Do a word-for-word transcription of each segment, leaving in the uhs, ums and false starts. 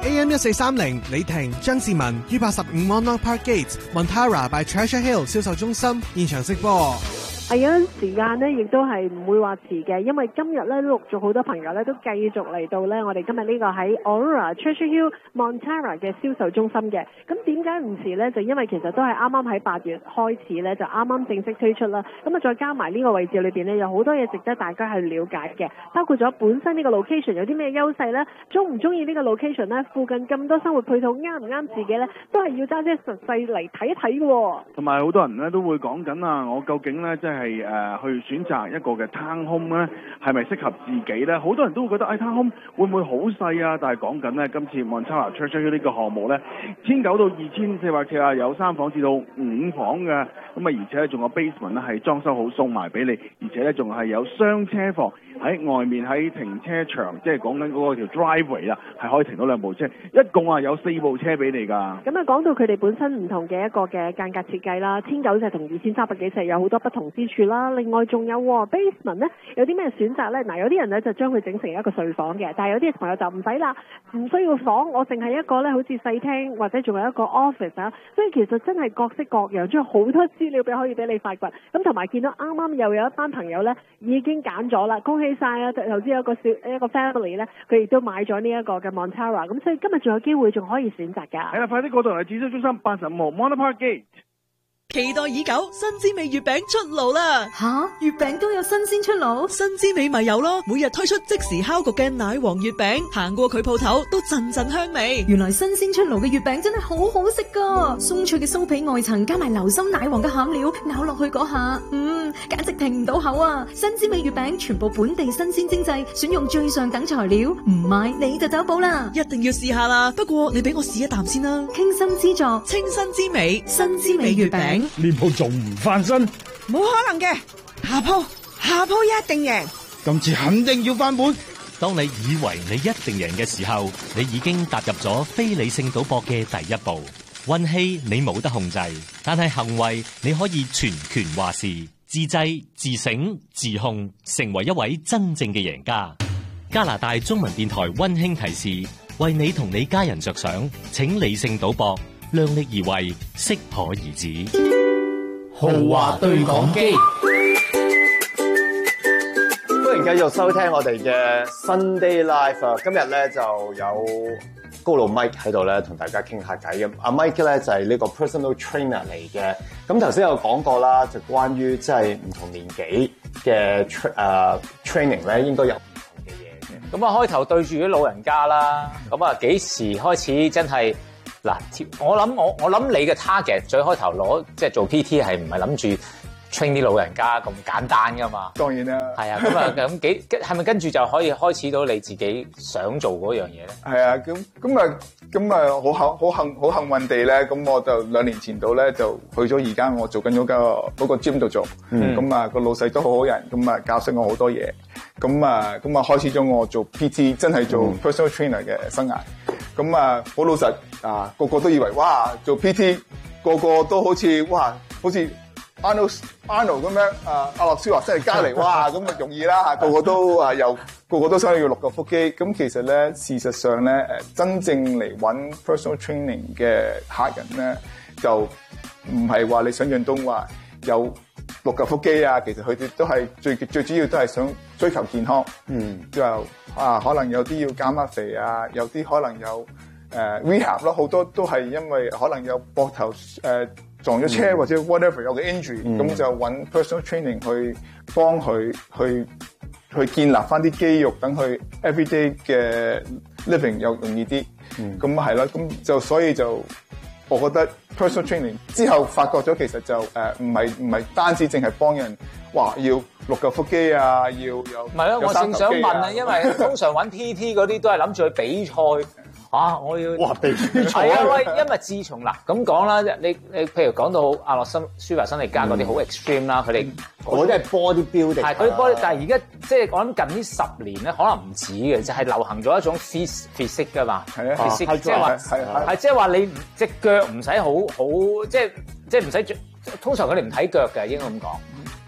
A M 一四三零，李婷、張志文於八十五 Monarch Park Gate、Montara by Treasure Hill 銷售中心現場直播。 係啊，時間呢亦都係唔會話遲嘅，因為今日咧陸續好多朋友咧都繼續嚟到咧我哋今日呢個喺 Aurora Treasure Hill Montara 嘅銷售中心嘅。咁點解唔遲呢？就因為其實都係啱啱喺八月開始咧，就啱啱正式推出啦。咁啊，再加埋呢個位置裏邊呢，有好多嘢值得大家去了解嘅，包括咗本身呢個 location 有啲咩優勢呢？中唔中意呢個 location 呢？附近咁多生活配套啱唔啱自己呢？都係要揸車實際嚟睇一睇嘅。 同埋好多人咧都會講緊啊，我究竟咧即係係誒、呃、去選擇一個嘅 town home 咧，係咪適合自己咧？好多人都會覺得，哎 town home 會唔會好細啊？但係講緊咧，今次 Montara Treasure Hill呢個項目咧，千九到二千四百尺啊，有三房至到五房嘅，咁啊而且仲有 basement 咧係裝修好送埋俾你，而且咧仲係有雙車房喺外面喺停車場，即係講緊嗰個條 driveway 啊，係可以停到兩部車，一共啊有四部車俾你㗎。 咁啊講到佢哋本身唔同嘅一個嘅間隔設計啦，千九尺同二千三百幾尺有好多不同之處啦。另外仲有 basement 咧，有啲咩選擇咧？嗱，有啲人咧就將佢整成一個睡房嘅，但係有啲朋友就唔使啦，唔需要房，我淨係一個咧，好似細廳或者仲有一個 office 啊。所以其實真係各式各樣，仲有好多資料俾可以俾你發掘。咁同埋見到啱啱又有一班朋友咧已經揀咗啦，恭喜晒啊！頭先有一個小一個 family 咧，佢亦都買咗呢一個嘅 Montara， 咁所以今日仲有機會仲可以選擇㗎。 係啦，快啲過到嚟指揮中心八十五號 Monarch Park Gate。 期待已久，新滋味月餅出爐啦！ 吓，月餅都有新鮮出爐？ 新滋味咪有咯，每日推出即時烤焗嘅奶黃月餅，行過佢鋪頭都陣陣香味。 原來新鮮出爐嘅月餅真係好好食噶，鬆脆嘅酥皮外層加埋流心奶黃嘅餡料，咬落去嗰下，嗯，簡直停唔到口啊！新滋味月餅全部本地新鮮精製，選用最上等材料，唔買你就走寶啦！ 一定要試下啦！不過你俾我試一啖先啦。 傾心之作， 清新之美，新滋味月餅。 呢鋪仲唔翻身？ 冇可能嘅，下鋪下鋪一定贏。 今次肯定要翻本。 當你以為你一定贏嘅時候，你已經踏入咗非理性賭博嘅第一步。運氣你冇得控制，但係行為你可以全權話事。自制、自省、自控，成為一位真正嘅贏家。加拿大中文電台溫馨提示：為你同你家人着想，請理性賭博，量力而為，適可而止。 豪華對講機，歡迎繼續收聽我哋嘅 Sunday Live 啊！今日咧就有高路 Mike 喺度咧，同大家傾下偈嘅。阿 Mike 咧就係呢個 personal trainer 嚟嘅。咁頭先有講過啦，就關於即係唔同年紀嘅誒 training 咧，應該有唔同嘅嘢嘅。 咁啊，開頭對住啲老人家啦，咁啊幾時開始真係？嗱，我諗我我諗你嘅 target 最開頭攞即係做 P T 係唔係諗住 train 啲老人家咁簡單噶嘛？ 當然啦。係啊，咁啊咁幾係咪跟住就可以開始到你自己想做嗰樣嘢咧？ 係啊，咁咁啊咁啊好幸好幸好幸運地咧，咁我就兩年前度咧就去咗而家我做緊嗰個嗰個 gym 度做，咁啊個老細都好好人，咁啊教識我好多嘢，咁啊咁啊開始咗我做 P T， 真係做 personal trainer 嘅生涯。咁啊，好老實啊，個個都以為哇，做 P T 個個都好似哇，好似 Arnold Arnold 咁樣啊，阿諾舒華辛力加嚟，哇咁啊容易啦，個個都啊又個個都想要六嚿腹肌。咁其實咧，事實上咧，誒真正嚟揾 personal training 嘅客人咧，就唔係話你想象中話有六嚿腹肌啊。其實佢哋都係最最主要都係想追求健康。嗯，就啊，可能有啲要減下肥啊，有啲可能有誒、呃、rehab 咯，好多都係因為可能有膊頭誒撞咗車、嗯、或者 whatever 有個 injury，咁、嗯、就揾 personal training 去幫佢去去建立翻啲肌肉，等佢 everyday 嘅 living 又容易啲。咁係啦，咁就所以就我覺得 personal training 之後發覺咗其實就誒唔係唔係單止淨係幫人話要六嚿腹肌啊，要有唔係咯，我正想問啊，因為通常揾 P T 嗰啲都係諗住去比賽啊，我要哇比賽係啊喂，因為自從嗱咁講啦，你你譬如講到阿諾森舒華辛力加嗰啲好 extreme 啦，佢哋嗰啲係 body building， 係嗰啲 body，但係而家即係我諗近呢十年咧，可能唔止嘅，就係流行咗一種 phys physique 㗎嘛，係啊 physique，即係話係即係話你隻腳唔使好好，即係即係唔使著，通常佢哋唔睇腳嘅，應該咁講。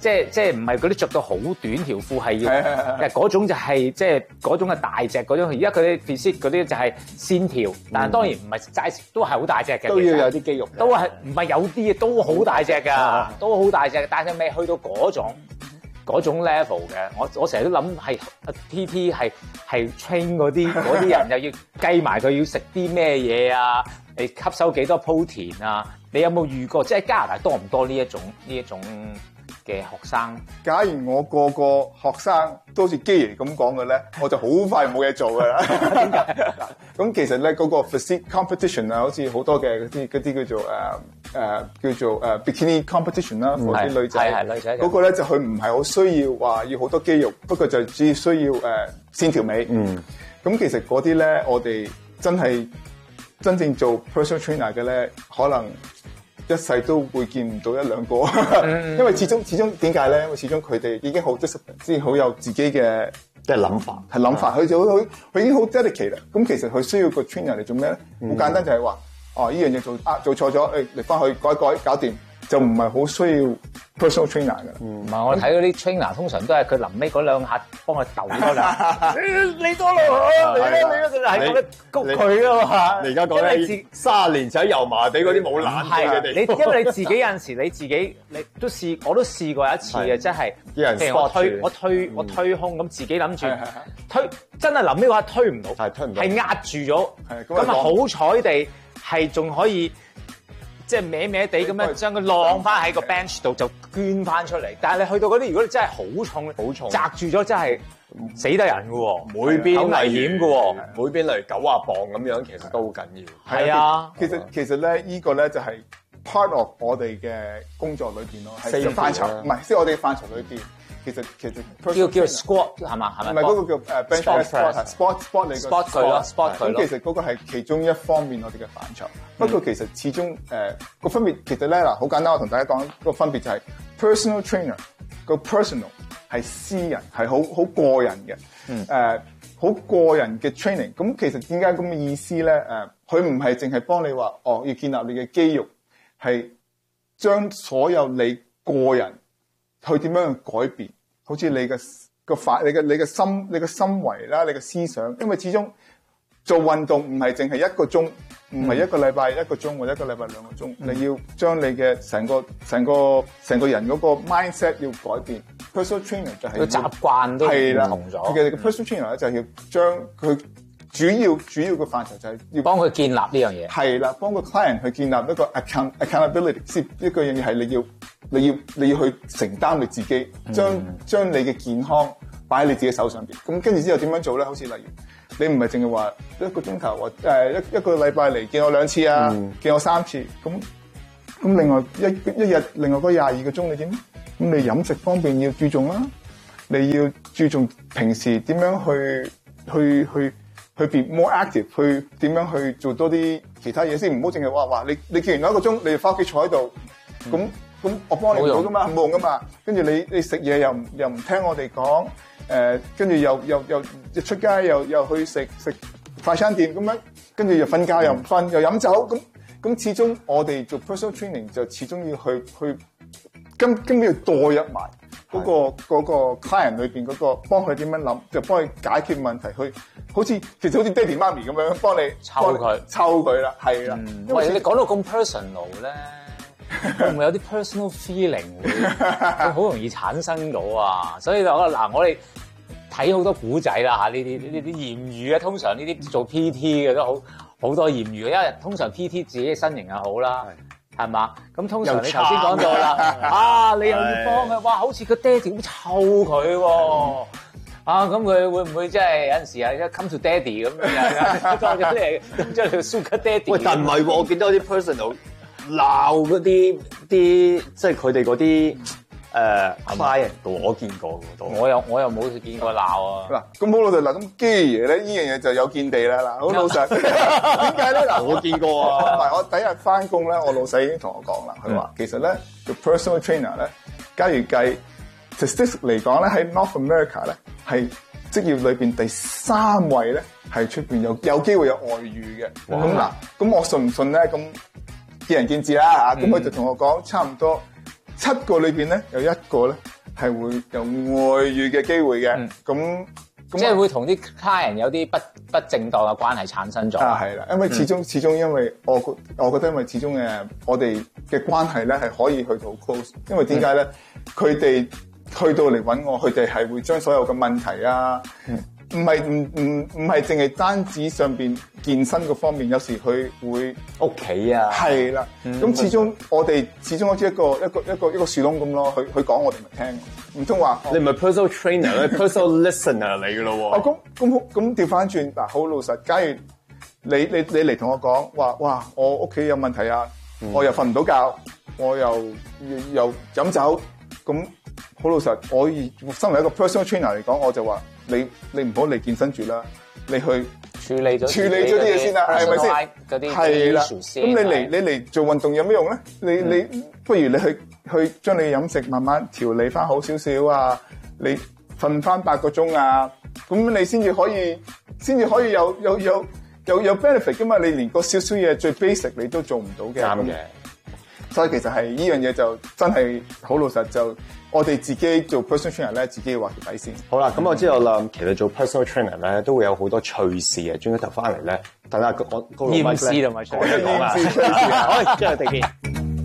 即係即係唔係嗰啲着到好短條褲係要，誒嗰種就係即係嗰種係大隻嗰種。而家佢啲 physique 嗰啲就係線條，但係當然唔係齋都係好大隻嘅， 都要有啲肌肉， 都係唔係有啲嘅都好大隻㗎，都好大隻，但係未去到嗰種。嗰種 level 嘅，我我成日都諗係 P T 係係 train 嗰啲嗰啲人又要計埋佢要食啲咩嘢啊，你吸收幾多 protein 啊？你有冇遇過？即係加拿大多唔多呢一種呢一種嘅學生？ 假如我個個學生都好似基爺咁講嘅咧，我就好快冇嘢做㗎啦。點解？咁其實咧嗰個 physique competition 啊，好似好多嘅嗰啲嗰啲叫做誒。誒、呃、叫做誒、呃、bikini competition 啦，或者女仔，係係女仔嗰個咧就佢唔係好需要話要好多肌肉，不過就只需要誒、呃、線條美。嗯，咁其實嗰啲咧，我哋真係真正做 personal trainer 嘅咧，可能一世都會見唔到一兩個，嗯、因為始終始終點解咧？因為始終佢哋已經好 discipline，即係好有自己嘅即係諗法， 係諗法，佢就好佢已經好 dedicate 啦。咁其實佢需要個 trainer 嚟做咩咧？好、嗯、簡單就係話。哦，呢樣嘢做啊做錯咗，誒你翻去改改搞掂，就唔係好需要 personal trainer 嘅。唔係我睇嗰啲 trainer 通常都係佢臨尾嗰兩下幫佢鬥多兩，你多咯，你咯你咯，係咁樣谷佢啊嘛。 你而家講緊卅年前喺油麻地嗰啲冇冷氣嘅地方， 你因為你自己有陣時你自己你都試，我都試過一次嘅，即係譬如我推我推我推胸咁，自己諗住推，真係臨尾嗰下推唔到，係推唔到，係壓住咗，咁啊好彩地。係仲可以即係歪歪地咁樣將佢晾翻喺個 bench 度就捐翻出嚟，但係你去到嗰啲，如果你真係好重，好重，擲住咗真係死得人㗎喎，每邊好危險㗎喎， 每邊嚟九啊磅咁樣，其實都好緊要。 係啊，其實其實咧呢個咧就係 part of 我哋嘅工作裏邊咯，係範疇，唔係即係我哋嘅範疇裏邊。其實其實叫叫 squat 係嘛係咪？ 唔係嗰個叫誒 bench press squat sport 你個 sport 佢咯 sport 佢咯。 咁其實嗰個係其中一方面我哋嘅範疇。不過其實始終誒個分別其實咧嗱好簡單，我同大家講個分別就係 personal trainer 個 personal 係私人係好好個人嘅，誒好個人嘅 training。咁其實點解咁嘅意思咧？誒佢唔係淨係幫你話哦要建立你嘅肌肉，係將所有你個人。去點樣去改變？好似你嘅個法、你嘅你嘅心、你嘅心維啦、你嘅思想，因為始終做運動唔係淨係一個鐘，唔係一個禮拜一個鐘或者一個禮拜兩個鐘，嗯、你要將你嘅成個成個成個人嗰個 mindset 要改變。Personal trainer 就係個習慣都唔同咗。 其實個 personal trainer 咧就係要將佢主要主要嘅範疇就係要幫佢建立呢樣嘢。 係啦，幫個 client 去建立一個 account accountability， 即係一個樣嘢係你要。你要你要去承擔你自己，將、嗯、將你嘅健康擺喺你自己手上邊。咁跟住之後點樣做咧？好似例如，你唔係淨係話一個鐘頭或誒一一個禮拜嚟見我兩次啊，嗯、見我三次。咁咁另外一一日另外嗰廿二個鐘你點？咁你飲食方面要注重啦，你要注重平時點樣去去去去 be more active， 去點樣去做多啲其他嘢先。唔好淨係話話你你見完一個鐘，你就翻屋企坐喺度咁。嗯咁我幫你唔到噶嘛，冇用噶嘛。跟住你你食嘢又又唔聽我哋講，誒跟住又又又出街又又去食食快餐店咁樣，跟住又瞓覺又唔瞓、嗯、又飲酒，咁咁始終我哋做 personal training 就始終要去去根根本要代入埋嗰、嗰個嗰、嗰個 client 裏邊嗰個幫佢點樣諗，就幫佢解決問題，去好似其實好似爹哋媽咪咁樣幫你湊佢湊佢啦，係啦。 嗯、因為你講到咁 personal 咧。會唔會有啲 personal feeling 會好容易產生到啊？所以就嗱，我哋睇好多古仔啦嚇，呢啲呢啲豔遇啊，通常呢啲做 P T 嘅都好好多豔遇嘅，因為通常 P T 自己嘅身形又好啦，係嘛？咁通常你頭先講到啦，啊你又要幫佢，哇好似個爹哋好湊佢喎，啊咁佢會唔會即係有陣時啊一 come to daddy 咁樣當咗你咁將佢 sugar daddy？ 喂，但唔係喎，我見到啲 personal。鬧嗰啲啲即係佢哋嗰啲誒 client 度，我見過嘅都。 我又我又冇見過鬧啊。 嗱，咁好老實嗱，咁基爺咧呢樣嘢就有見地啦。嗱，好老實。點解咧？嗱， 我見過啊。 同埋我第一日翻工咧，我老細已經同我講啦，佢話其實咧做 personal trainer 咧，假如計 statistics 嚟講咧，喺 North America 咧係職業裏邊第三位咧，係出邊有有機會有外遇嘅。咁嗱，咁我信唔信咧？咁見仁見智啦嚇，咁佢就同我講，差唔多七個裏邊咧有一個咧係會有外遇嘅機會嘅。咁、嗯、 即係會同啲 client 有啲不不正當嘅關係產生咗。 啊，係啦，因為始終、嗯、始終因為我我覺得因為始終誒我哋嘅關係咧係可以去到 close， 因為點解咧？佢哋去到嚟揾我，佢哋係會將所有嘅問題啊。嗯唔係唔唔唔係淨係單止上邊健身嗰方面，有時佢會屋企啊， 係啦。咁、嗯、始終我哋始終好似一個一個一個一個樹窿咁咯。佢佢講我哋咪聽，唔通話你唔係 personal trainer， 你 personal listener 嚟㗎咯喎。 哦，咁咁咁調翻轉嗱，好老實。假如你你你嚟同我講話，哇，我屋企有問題啊，嗯、我又瞓唔到覺，我又又飲酒，咁好老實。我以身為一個 personal trainer 嚟講，我就話。你你唔好嚟健身住啦，你去處理咗處理咗啲嘢先啦，係咪先？ 嗰啲係啦，咁你嚟你嚟做運動有咩用咧？你、嗯、你不如你去去將你飲食慢慢調理翻好少少啊，你瞓翻八個鐘啊，咁你先至可以先至可以有有有有有 benefit 噶嘛？你連個少少嘢最 basic 你都做唔到嘅。啱嘅。所以其實係呢樣嘢就真係好老實，就我哋自己做 personal trainer 咧，自己要畫條底線。 好啦，咁我知道啦，其實做 personal trainer 咧都會有好多趣事嘅。轉咗頭翻嚟咧，大家我高老麥咧講一講啊。好，之後地見。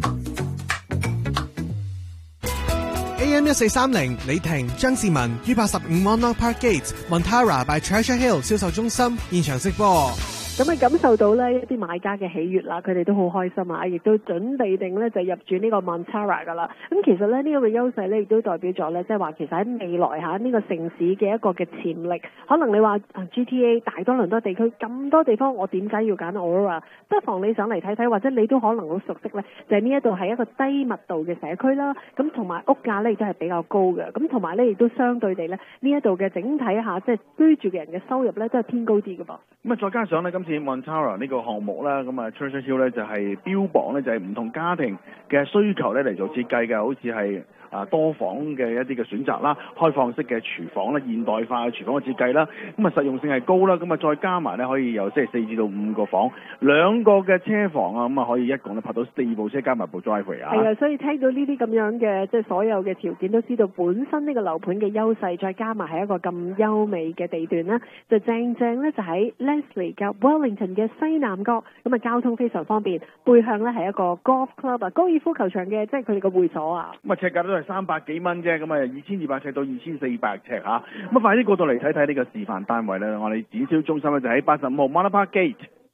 A M 一四三零李婷、張志文於八十五 Monarch Park Gate Montara by Treasure Hill 銷售中心現場直播。 咁啊感受到咧一啲買家嘅喜悅啦，佢哋都好開心啊，亦都準備定咧就入住呢個 Montara 噶啦。咁其實咧呢一個優勢咧亦都代表咗咧，即係話其實喺未來嚇呢個城市嘅一個嘅潛力。可能你話啊 G T A 大多倫多地區咁多地方，我點解要揀 Aurora？ 不妨你上嚟睇睇，或者你都可能好熟悉咧，就係呢一度係一個低密度嘅社區啦。咁同埋屋價咧亦都係比較高嘅。咁同埋咧亦都相對地咧呢一度嘅整體下即係居住嘅人嘅收入咧都係偏高啲嘅噃。 咁啊再加上咧今Montara 呢個項目啦，咁啊 Treasure Hill 咧就係標榜咧就係唔同家庭嘅需求咧嚟做設計嘅，好似係啊多房嘅一啲嘅選擇啦，開放式嘅廚房啦，現代化嘅廚房嘅設計啦，咁啊實用性係高啦，咁啊再加埋咧可以由即係四至到五個房，兩個嘅車房啊，咁啊可以一共咧泊到四部車加埋部 driveway 啊。係啊， 所以聽到呢啲咁樣嘅即係所有嘅條件，都知道本身呢個樓盤嘅優勢，再加埋係一個咁優美嘅地段啦，就正正咧就喺 Leslie 及 Wellington 嘅西南角，咁啊交通非常方便，背向咧係一個 golf club 啊，高爾夫球場嘅即係佢哋個會所啊。 咁啊尺價都係三百幾蚊啫，咁啊二千二百尺到二千四百尺嚇，咁啊快啲過到嚟睇睇呢個示範單位咧，我哋展銷中心咧就喺八十五號 Monarch Park Gate。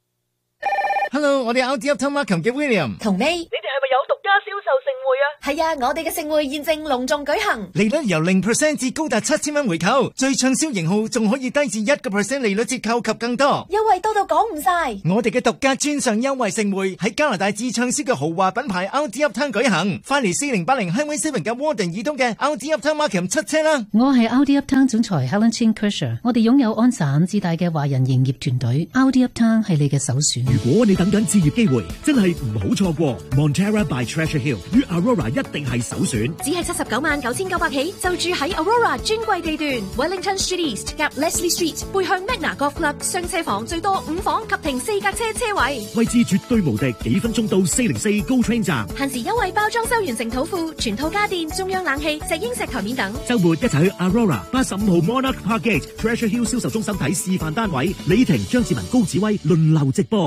Hello， 我哋 Audi Uptown Markham 嘅 William。 同你，你哋係咪有獨家銷售盛會啊？係啊，我哋嘅盛會現正隆重舉行， 利率由零 percent 至高達七千蚊回購，最暢銷型號仲可以低至一個 percent 利率折扣及更多， 優惠多到講唔晒。 我哋嘅獨家專上優惠盛會喺加拿大至暢銷嘅豪華品牌 Audi Uptown 舉行，快嚟四零八零 Highway Seven 嘅 Warden 以東嘅 Audi Uptown Markham 出車啦！ 我係 Audi Uptown 總裁 Helen Chin Kersher， 我哋擁有安省至大嘅華人營業團隊 ，Audi Uptown 係你嘅首選。 如果你等緊置業機會，真係唔好錯過 Montara by Treasure Hill 於 Aurora 一定係首選。 只係七十九萬九千九百起，就住喺 Aurora 專櫃地段 Wellington Street East 夾 Leslie Street， 背向 Magna Golf Club， 雙車房最多五房及停四架車車位， 位置絕對無敵，幾分鐘到四零四 GO Train 站。 限時優惠包裝修完成土庫，全套家電、中央冷氣、石英石台面等。 週末一齊去 Aurora 八十五號 Monarch Park Gate Treasure Hill 銷售中心睇示範單位，李婷、張志文、高子威輪流直播。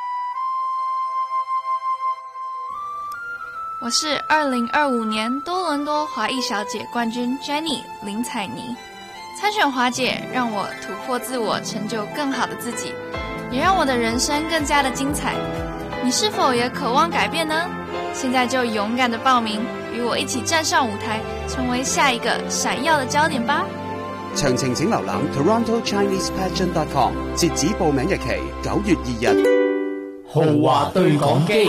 我是二零二五年多倫多華裔小姐冠軍 Jenny 林采妮。參選華姐讓我突破自我，成就更好的自己，也讓我的人生更加的精彩。你是否也渴望改變呢？現在就勇敢的報名，與我一起站上舞台，成為下一個閃耀的焦點吧。 詳情請瀏覽 Toronto Chinese Pageant dot com， 截止報名日期九月二日。 豪華對講機。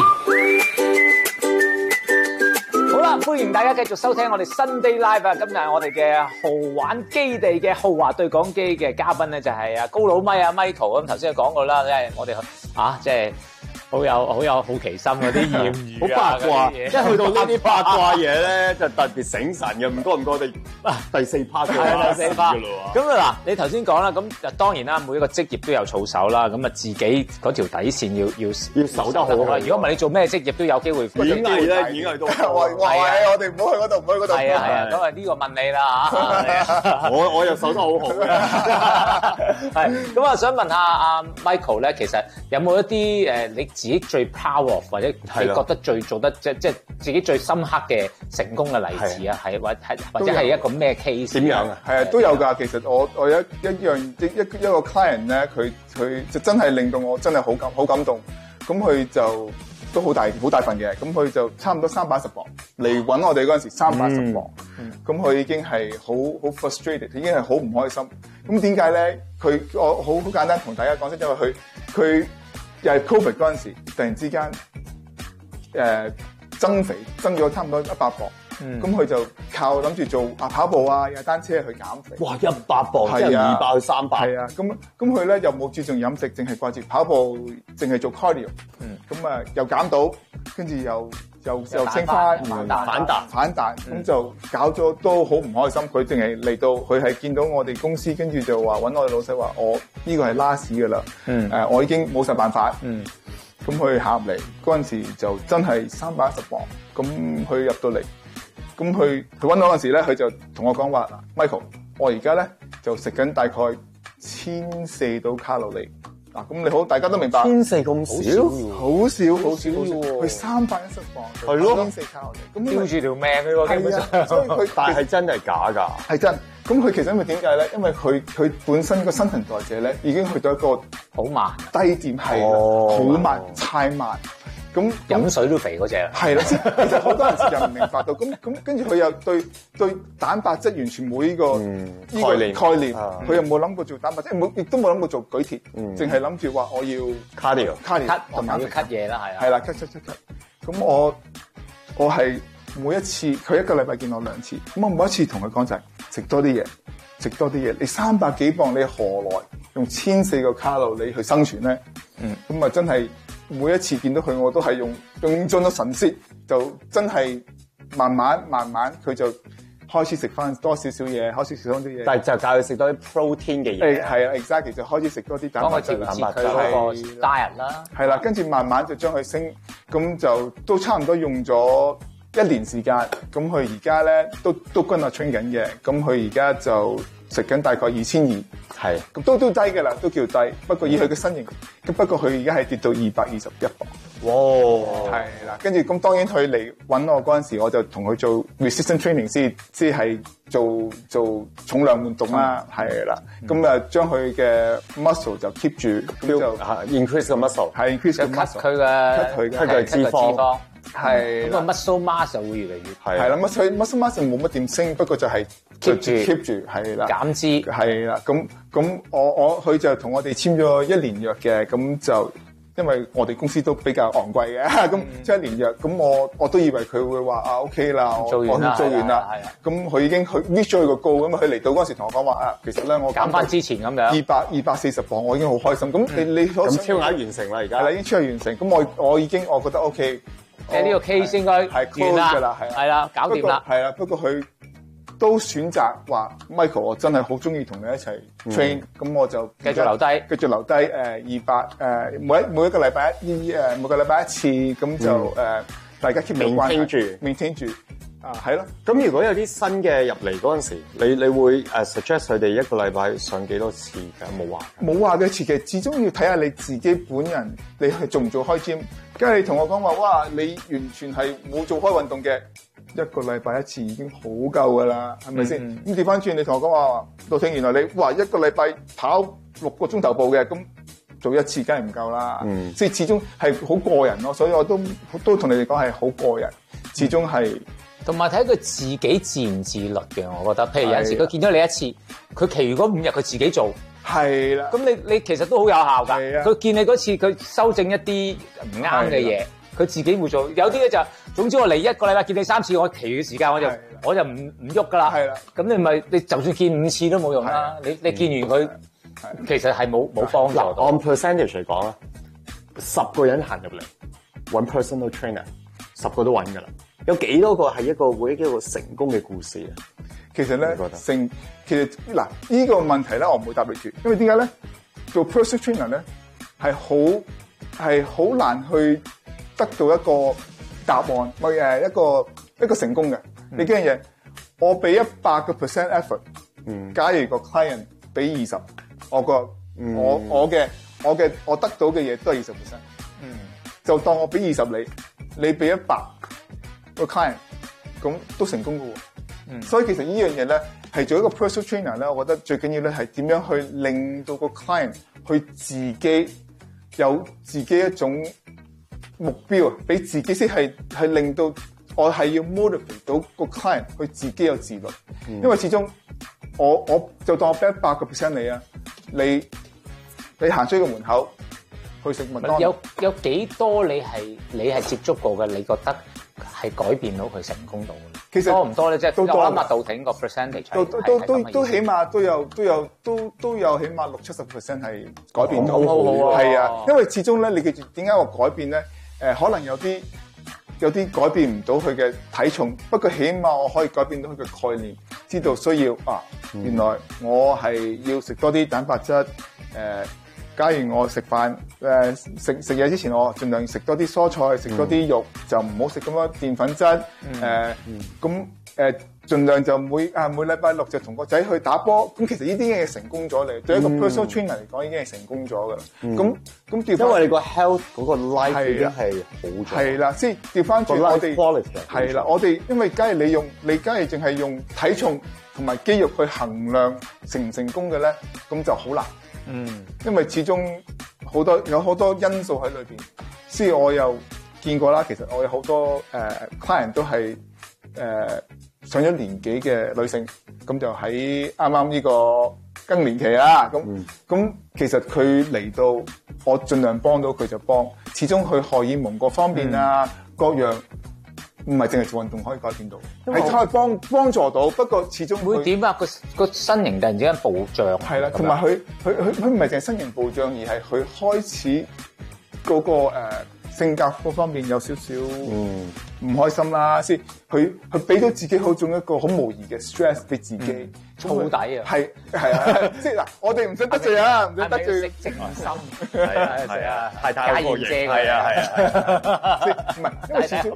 好啦，歡迎大家繼續收聽我哋 Sunday Live 啊！今日我哋嘅豪玩基地嘅豪華對講機嘅嘉賓咧就係啊高佬咪啊 Michael，咁頭先講過啦，即係我哋啊即係好有好有好奇心嗰啲豔遇好八卦，一去到呢啲八卦嘢咧，就特別醒神嘅。唔該唔該，我哋第四 part 嘅係第四 part 嘅咯喎。 咁啊嗱，你頭先講啦，咁當然啦，每一個職業都有操守啦，咁啊自己嗰條底線要要要守得好啦。 如果唔係你做咩職業都有機會演藝咧，演藝都喂喂，我哋唔好去嗰度，唔好去嗰度。 係啊係啊，咁啊呢個問你啦嚇。 我我又守得好好嘅。 係咁啊，想問下阿 Michael 咧，其實有冇一啲誒你自己最 proud of 或者你覺得最做得即即自己最深刻嘅成功嘅例子啊？係或係或者係一個咩 case？ 點樣啊？ 係啊，都有㗎。其實我我有一一樣一一一個 client 咧，佢佢就真係令到我真係好感好感動。咁佢就都好大好大份嘅，咁佢就差唔多三百一十磅嚟揾我哋嗰陣時，三百一十磅。咁佢已經係好好 frustrated，已經係好唔開心。咁點解咧？佢我好好簡單同大家講先，因為佢佢又係 Covid 嗰陣時，突然之間誒、呃、增肥增咗差唔多一百磅。咁佢、嗯、就靠諗住做啊跑步啊、踩單車去減肥。 哇！一百磅即係二百去三百。 係啊，咁咁佢咧又冇注重飲食，淨係掛住跑步，淨係做 cardio。嗯。咁啊又減到，跟住又又又升翻反彈反彈反彈，咁、嗯、就搞咗都好唔開心。佢淨係嚟到，佢係見到我哋公司，跟住就話揾我哋老細話我呢個係 last 㗎啦。嗯。誒、呃，我已經冇晒辦法。嗯。咁佢下入嚟嗰陣時就真係三百一十磅，咁佢入到嚟。咁佢佢揾我嗰陣時咧，佢就同我講話 ，Michael，我而家咧就食緊大概千四到卡路里。嗱，咁你好，大家都明白。千四咁少，好少好少喎。佢三百一十磅，係咯，千四卡路里，咁吊住條命嘅喎，基本上。所以佢但係真係假㗎？ 係真。咁佢其實因為點解咧？因為佢佢本身個新陳代謝咧已經去到一個好慢低點，係啦，好慢，太慢。咁飲水都肥嗰隻， 係啦，其實好多人又唔明白到，咁咁跟住佢又對對蛋白質完全冇呢個概念概念，佢又冇諗過做蛋白質，冇亦都冇諗過做舉鐵，淨係諗住話我要 cardio cardio 同埋要 cut 嘢啦，係啊， 係啦 cut cut cut cut，咁我我係每一次佢一個禮拜見我兩次，咁我每一次同佢講就係食多啲嘢，食多啲嘢，你三百幾磅你何來用千四個卡路里去生存咧？嗯，咁啊真係。每一次見到佢，我都係用用盡咗神識，就真係慢慢慢慢，佢就開始食翻多少少嘢，開始食多啲嘢。 但係就教佢食多啲 protein 嘅嘢。 誒係啊 exactly 就開始食多啲蛋白質、 蛋白質嗰個 diet 啦。係啦， 跟住慢慢就將佢升，咁就都差唔多用咗一年時間。咁佢而家咧都都跟我 train 緊嘅，咁佢而家就食緊大概二千二，係咁都都低㗎啦，都叫低。不過以佢嘅身形，咁、嗯、不過佢而家係跌到二百二十一磅。哇！係啦，跟住咁當然佢嚟揾我嗰陣時，我就同佢做 resistance training 先，即係做做重量運動啦，係啦。咁啊將佢嘅 muscle 就 keep 住，咁就 increase 個 muscle， 係 increase 個 muscle， cut 佢嘅 cut 佢嘅脂肪。 係， 咁個 muscle mass 就會越嚟越係。係啦，muscle muscle mass 冇乜點升，不過就係 keep 住 keep 住係啦。 減脂係啦，咁咁我我佢就同我哋簽咗一年約嘅，咁就因為我哋公司都比較昂貴嘅，咁簽一年約，咁我我都以為佢會話啊 OK 啦，我我做完啦，咁佢已經去 reach 咗佢個 goal，咁佢嚟到嗰陣時同我講話啊，其實咧我減翻之前咁樣二百二百四十磅，我已經好開心。咁你你咁超額完成啦，而家係啦，已經超額完成。咁我我已經我覺得 OK。 即係呢個 case 應該係 close 㗎啦，係係啦，搞掂啦。 係啦，不過佢都選擇話 Michael，我真係好中意同你一齊 train，咁我就繼續留低， 繼續留低誒二百誒每一每一個禮拜一誒每個禮拜一次，咁就誒大家 keep 住關係住，maintain 住啊，係咯。 咁如果有啲新嘅入嚟嗰陣時，你你會誒 suggest 佢哋一個禮拜上幾多次㗎？冇話冇話嘅次嘅，始終要睇下你自己本人，你係做唔做開 gym。梗係你同我講話，哇！你完全係冇做開運動嘅，一個禮拜一次已經好夠噶啦，係咪先？咁調翻轉，你同我講話，杜聽，原來你哇一個禮拜跑六個鐘頭步嘅，咁做一次梗係唔夠啦。嗯，即係始終係好個人咯，所以我都都同你哋講係好個人，始終係同埋睇佢自己自唔自律嘅，我覺得。譬如有陣時佢見咗你一次，佢其餘嗰五日佢自己做。 係啦， 咁你你其實都好有效㗎。佢見你嗰次，佢修正一啲唔啱嘅嘢，佢自己會做。有啲咧就，總之我嚟一個禮拜見你三次，我其餘嘅時間我就我就唔唔喐㗎啦。係啦，咁你咪你就算見五次都冇用啦。你你見完佢，其實係冇冇幫助。 按 percentage 嚟講咧， 十個人行入嚟揾 personal trainer， 十個都揾㗎啦。有幾多個係一個會一個成功嘅故事啊？ 其實咧，成其實嗱呢個問題咧，我唔會答你住，因為點解咧？做 personal trainer 咧係好係好難去得到一個答案，或誒一個一個成功嘅。 嗯、 你幾樣嘢？我俾一百個 percent effort， 嗯， 假如個 client 俾二十，我個、 嗯、 我我嘅我嘅我得到嘅嘢都係二十 percent，嗯，就當我俾二十你，你俾一百個 client，咁都成功嘅喎。嗯、所以其實呢樣嘢咧，係做一個 personal trainer 咧，我覺得最緊要咧係點樣去令到個 client 去自己有自己一種目標啊，俾自己先係係令到我係要 motivate 到個 client 去自己有自律，嗯、因為始終我我就當我俾一百個 percent 你啊，你你行出個門口去食麥當勞， 有有幾多你係你係接觸過嘅，你覺得係改變到佢成功到嘅？其實多唔多咧？即係我諗麥道挺個 percentage 都都都都都起碼都有都有都都有起碼六七十 percent 係改變到， 好好啊！ 係啊，因為始終咧，你記住點解我改變咧？誒、呃，可能有啲有啲改變唔到佢嘅體重，不過起碼我可以改變到佢嘅概念，知道需要啊，原來我係要食多啲蛋白質誒。呃假如我食飯誒、呃、食食嘢之前，我盡量食多啲蔬菜，食多啲肉，嗯、就唔好食咁多澱粉質。誒咁誒盡量就每啊每禮拜六就同個仔去打波。咁其實呢啲已經係成功咗嚟，對一個 personal trainer 嚟講已經係成功咗㗎啦。咁咁調翻，因為你個 health 嗰個 life 已經係好咗。係啦，即係調翻轉我哋係啦，我哋因為假如你用你假如淨係用體重同埋肌肉去衡量成唔成功嘅咧，咁就好難。嗯，因為始終好多有好多因素喺裏邊，所以我又見過啦。其實我有好多誒、呃、client 都係誒、呃、上咗年紀嘅女性，咁就喺啱啱呢個更年期啦。咁咁、嗯、其實佢嚟到，我盡量幫到佢就幫。始終佢荷爾蒙各方面啊，嗯、各樣。唔係淨係做運動可以改變到，係可以幫幫助到。不過始終會點啊？個個身形突然之間暴漲， 係啦，同埋佢佢佢佢唔係淨係身形暴漲，而係佢開始嗰、嗰個、呃、性格嗰方面有少少唔開心啦。先佢佢俾到自己好種一個好無疑嘅 stress 俾自己， 燥底啊！ 係係啊！即係嗱，我哋唔想得罪啊，唔想得罪直內心，係啊係啊，太太過型， 係啊係啊，即係唔係因為始終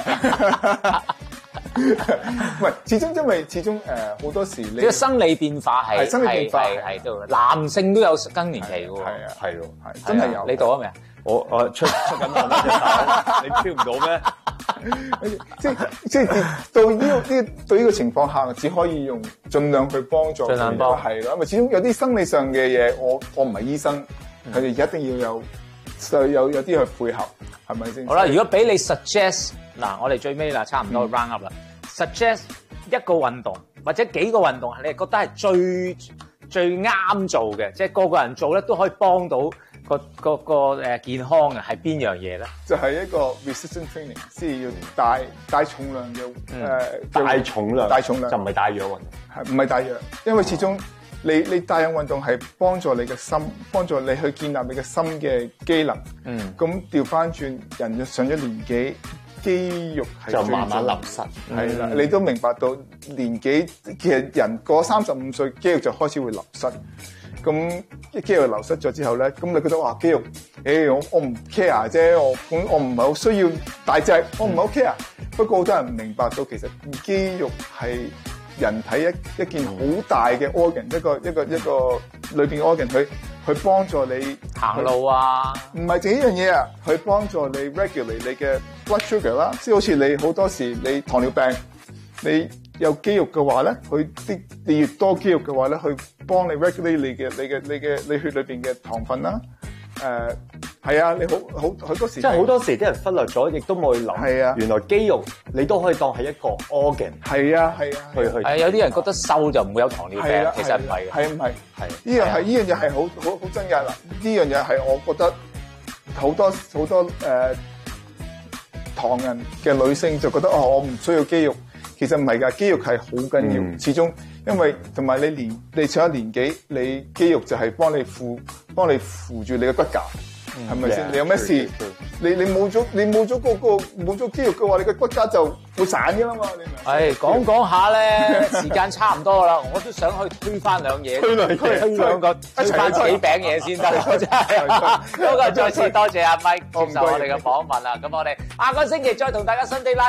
唔係始終因為始終誒好多時你呢個生理變化係生理變化係係都男性都有更年期嘅喎， 係啊係咯係真係有。你到咗未啊？ 我我出出緊汗啦，你 feel 唔到咩？ 即係即係到呢個呢對呢個情況下，只可以用盡量去幫助，盡量幫係咯。因為始終有啲生理上嘅嘢，我我唔係醫生，佢哋、嗯、一定要有有有啲去配合，係咪先？ 好啦，如果俾你 suggest 嗱，我哋最尾啦，差唔多 round up 啦。嗯、suggest 一個運動或者幾個運動，你係覺得係最最啱做嘅，即係個個人做咧都可以幫到。個個個誒健康嘅係邊樣嘢咧？ 就係一個 resistant training，即係要帶帶重量嘅誒帶重量， 帶重量就唔係帶氧運動， 係唔係帶氧？因為始終你你帶氧運動係幫助你嘅心，幫助你去建立你嘅心嘅機能。嗯，咁調翻轉，人上咗年紀，肌肉係就慢慢流失。 係啦，你都明白到年紀其實人過三十五歲，肌肉就開始會流失。咁肌肉流失咗之後咧，咁你覺得哇肌肉，誒、欸、我我唔 care 啫，我咁我唔係好需要大隻，我唔係好 care。不過好多人唔明白到其實肌肉係人體一一件好大嘅 organ，一個一個一個裏邊 organ，佢去幫助你行路啊， 唔係淨呢樣嘢啊，去幫助你 regulate 你嘅 blood sugar 啦，即係好似你好多時你糖尿病，你有肌肉嘅話咧，佢啲你越多肌肉嘅話咧，去幫你 regulate 你嘅你嘅你嘅你血裏邊嘅糖分啦。誒、呃、係啊，你好好好多時， 即係好多時啲人忽略咗，亦都冇去諗。係啊，原來肌肉你都可以當係一個 organ。 係啊係啊， 去去。 係有啲人覺得瘦就唔會有糖尿病， 啊、 其實唔係嘅。 係唔係？係呢樣係係呢樣嘢係好好好真㗎啦。呢樣嘢係我覺得好多好多誒、呃、唐人嘅女性就覺得哦，我唔需要肌肉。其實唔係㗎，肌肉係好緊要，嗯、始終因為同埋你年你上咗年紀，你肌肉就係幫你扶幫你扶住你嘅骨架， 係咪先？ Yeah, 你有咩事 true, true.？ 你你冇咗你冇咗嗰個冇咗肌肉嘅話，你個骨架就會散㗎啦嘛。你明？ 係講講下咧，時間差唔多啦，我都想去推翻兩嘢， 推兩嘢推兩個，推翻幾餅嘢先得，真係。咁啊，再次多謝阿 Mike 接受我哋嘅訪問啦。咁我哋下個星期再同大家Sunday Live。